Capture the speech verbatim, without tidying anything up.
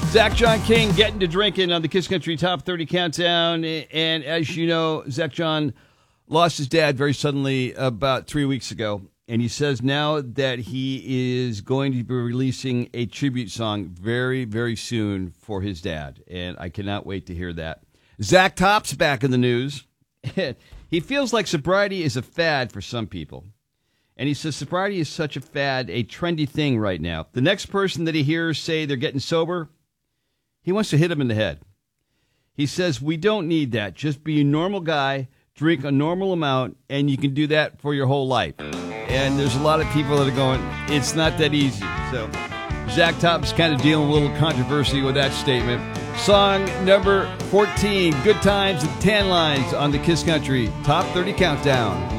Zach John King getting to drinking on the Kiss Country Top thirty Countdown. And as you know, Zach John lost his dad very suddenly about three weeks ago. And he says now that he is going to be releasing a tribute song very, very soon for his dad. And I cannot wait to hear that. Zach Top's back in the news. He feels like sobriety is a fad for some people. And he says sobriety is such a fad, a trendy thing right now. The next person that he hears say they're getting sober, he wants to hit him in the head. He says, we don't need that. Just be a normal guy, drink a normal amount, and you can do that for your whole life. And there's a lot of people that are going, it's not that easy. So Zach Top's kind of dealing with a little controversy with that statement. Song number fourteen, Good Times and Tan Lines on the Kiss Country Top thirty Countdown.